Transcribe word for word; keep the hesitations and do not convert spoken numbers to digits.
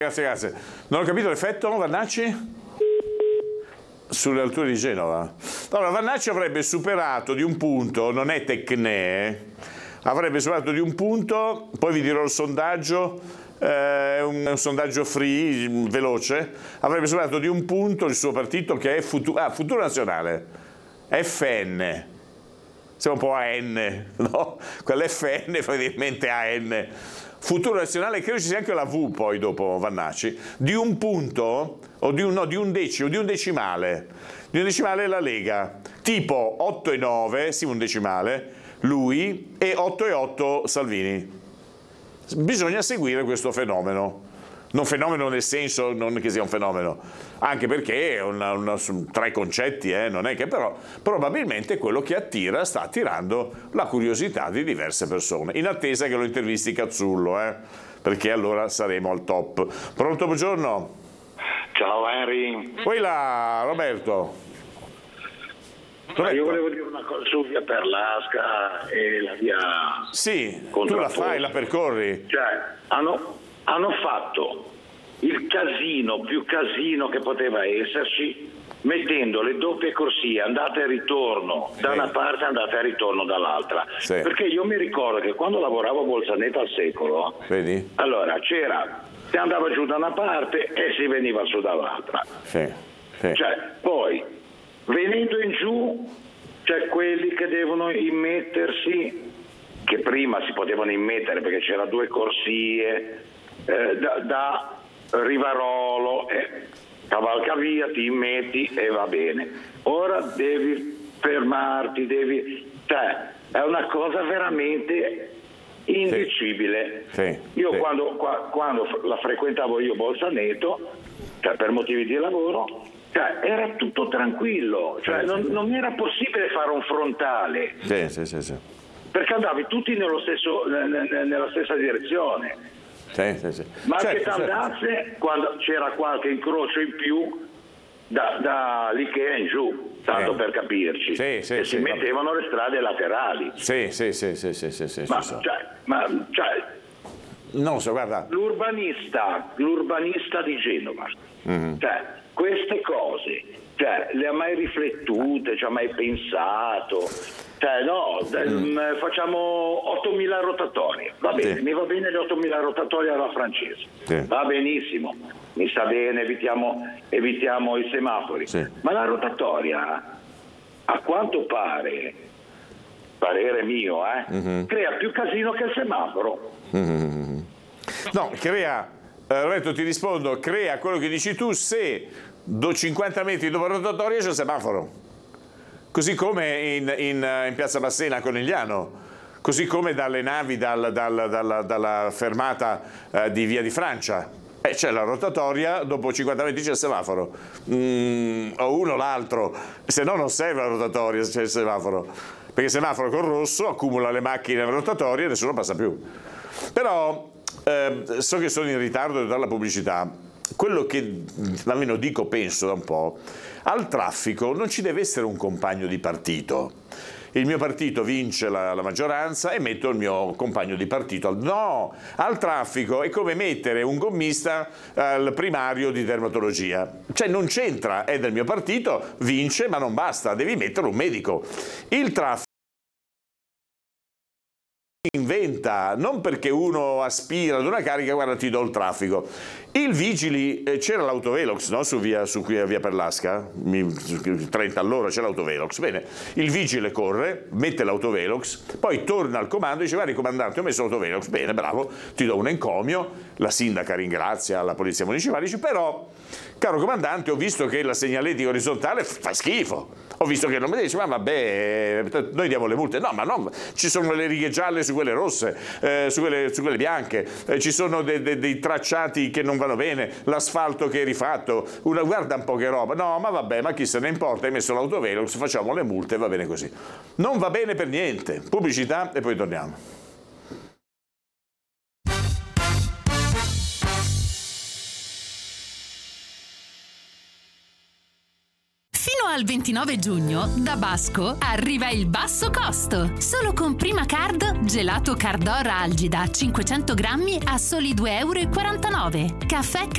Grazie, grazie. Non ho capito l'effetto, Vannacci? Sulle alture di Genova. Allora, Vannacci avrebbe superato di un punto, non è tecné, avrebbe superato di un punto, poi vi dirò il sondaggio, è eh, un, un sondaggio free, veloce, avrebbe superato di un punto il suo partito che è Futuro, ah, Futuro Nazionale, F N. Siamo un po' A N, no? Quell'F N fa venire in mente A N. Futuro Nazionale, credo ci sia anche la V poi dopo Vannacci, di un punto, o di un, no, di un decimo, di un decimale, di un decimale la Lega, tipo otto e nove, sì un decimale, lui, e otto e otto Salvini. Bisogna seguire questo fenomeno. Non fenomeno nel senso non che sia un fenomeno, anche perché è una, una, tre concetti, eh, non è che però probabilmente quello che attira sta attirando la curiosità di diverse persone, in attesa che lo intervisti Cazzullo, eh, perché allora saremo al top. Pronto, buongiorno. Ciao Henry. Poi là, Roberto. Roberto. Io volevo dire una cosa su via Perlasca e la via. Sì, tu la fai, la percorri. Cioè, hanno. Hanno fatto il casino, più casino che poteva esserci, mettendo le doppie corsie, andata e ritorno da sì. una parte, andata e ritorno dall'altra. Sì. Perché io mi ricordo che quando lavoravo a Bolzaneto al Secolo, vedi? Allora c'era, si andava giù da una parte e si veniva su dall'altra. Sì. Sì. Cioè, poi, venendo in giù, c'è quelli che devono immettersi, che prima si potevano immettere perché c'era due corsie, Eh, da, da Rivarolo, eh, cavalcavia, ti metti e va bene. Ora devi fermarti, devi, cioè è una cosa veramente indicibile. Sì. Sì. Io sì. Quando, qua, quando la frequentavo io Bolzaneto, cioè per motivi di lavoro, cioè era tutto tranquillo, cioè sì, non, sì. non era possibile fare un frontale. Sì, sì, sì, sì. Perché andavi tutti nello stesso, nella stessa direzione. Sì, sì, sì. Ma certo, anche Tandasse, certo. Quando c'era qualche incrocio in più da, da l'Ikea in giù, tanto eh. per capirci, sì, sì, e sì, si mettevano le strade laterali. Sì, sì, sì, sì, sì, sì, sì, ma, sì, sì. Cioè, ma cioè, non so, guarda. L'urbanista, l'urbanista di Genova, mm-hmm. cioè, queste cose, cioè, le ha mai riflettute, ci ha mai pensato? Cioè no, mm. facciamo ottomila rotatorie, va bene, sì. mi va bene le ottomila rotatorie alla francese, sì. va benissimo, mi sta bene, evitiamo, evitiamo i semafori, sì. ma la rotatoria, a quanto pare, parere mio, eh, mm-hmm. crea più casino che il semaforo. Mm-hmm. No, crea, eh, Roberto ti rispondo, crea quello che dici tu se do cinquanta metri dopo la rotatoria c'è il semaforo. Così come in, in, in Piazza Bassena a Conegliano, così come dalle navi dal, dal, dalla, dalla fermata eh, di Via di Francia. Eh, c'è la rotatoria, dopo cinquanta metri c'è il semaforo. Mm, o uno o l'altro, se no non serve la rotatoria se c'è il semaforo. Perché il semaforo col rosso accumula le macchine nella rotatoria e nessuno passa più. Però eh, so che sono in ritardo dalla pubblicità. Quello che almeno dico, penso da un po', al traffico non ci deve essere un compagno di partito. Il mio partito vince la, la maggioranza e metto il mio compagno di partito. No, al traffico è come mettere un gommista al primario di dermatologia. Cioè non c'entra, è del mio partito, vince, ma non basta, devi mettere un medico. Il traffico inventa, non perché uno aspira ad una carica, guarda ti do il traffico. Il vigili, eh, c'era l'autovelox, no? Su via, su qui a via Perlasca, trenta all'ora c'è l'autovelox, bene, il vigile corre, mette l'autovelox, poi torna al comando e dice guarda comandante ho messo l'autovelox, bene bravo, ti do un encomio, la sindaca ringrazia la polizia municipale, dice però caro comandante ho visto che la segnaletica orizzontale fa schifo, ho visto che non mi dice ma vabbè noi diamo le multe, no ma no, ci sono le righe gialle su quelle rosse, eh, su, quelle, su quelle bianche, eh, ci sono de, de, dei tracciati che non vanno bene, l'asfalto che è rifatto, una, guarda un po' che roba, no ma vabbè ma chi se ne importa, hai messo l'autovelox, facciamo le multe, va bene così. Non va bene per niente, pubblicità e poi torniamo. Al ventinove giugno da Basco arriva il basso costo. Solo con Prima Card gelato Cardora Algida cinquecento grammi a soli due e quarantanove euro. Caffè